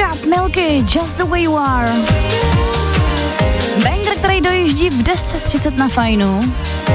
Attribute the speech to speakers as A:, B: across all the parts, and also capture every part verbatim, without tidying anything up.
A: A$ej Milky, Just the Way You Are. Banger, který dojíždí v deset třicet na Fajnu.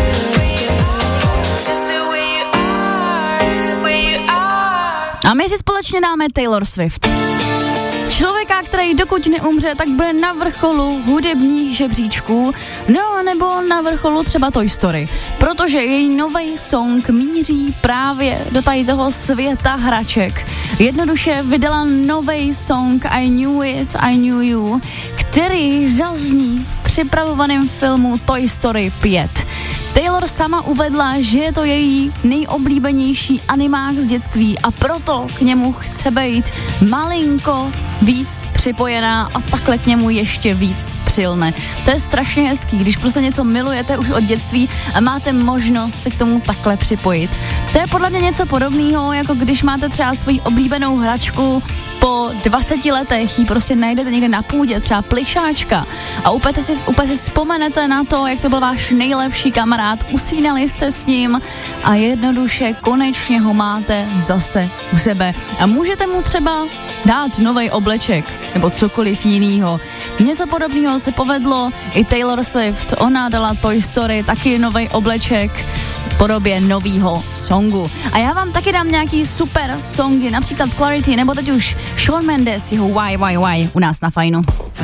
A: A my si společně dáme Taylor Swift. Člověka, který dokud neumře, tak bude na vrcholu hudebních žebříčků, no nebo na vrcholu třeba Toy Story, protože její nový song míří právě do tady toho světa hraček. Jednoduše vydala nový song I Knew It, I Knew You, který zazní v připravovaném filmu Toy Story pět. Taylor sama uvedla, že je to její nejoblíbenější animák z dětství a proto k němu chce být malinko víc připojená a takhle k němu ještě víc přilne. To je strašně hezký, když prostě něco milujete už od dětství a máte možnost se k tomu takhle připojit. To je podle mě něco podobného, jako když máte třeba svoji oblíbenou hračku, po dvaceti letech ji prostě najdete někde na půdě, třeba plišáčka a úplně si, úplně si vzpomenete na to, jak to byl váš nejlepší kamarád, usínali jste s ním a jednoduše konečně ho máte zase u sebe. A můžete mu třeba dát novej obleček nebo cokoliv jinýho. Něco podobného se povedlo i Taylor Swift. Ona dala Toy Story taky novej obleček v podobě novýho songu. A já vám taky dám nějaký super songy, například Clarity nebo teď už Shawn Mendes, jeho Why, Why, Why u nás na Fajnu.